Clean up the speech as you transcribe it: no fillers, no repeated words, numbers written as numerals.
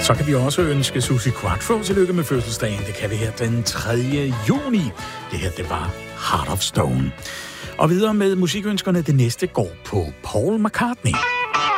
Så kan vi også ønske Suzi Quatro tillykke med fødselsdagen. Det kan vi her den 3. juni. Det her, det var Heart of Stone. Og videre med musikønskerne. Det næste går på Paul McCartney.